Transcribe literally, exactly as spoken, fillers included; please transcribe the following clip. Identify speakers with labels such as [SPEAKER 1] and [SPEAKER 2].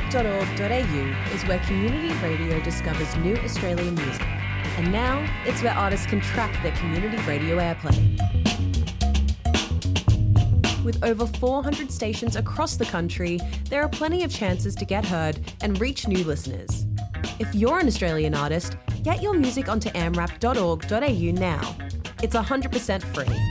[SPEAKER 1] rap dot org dot a u is where community radio discovers new Australian music. And now, it's where artists can track their community radio airplay. With over four hundred stations across the country, there are plenty of chances to get heard and reach new listeners. If you're an Australian artist, get your music onto am rap dot org dot a u now. It's one hundred percent free.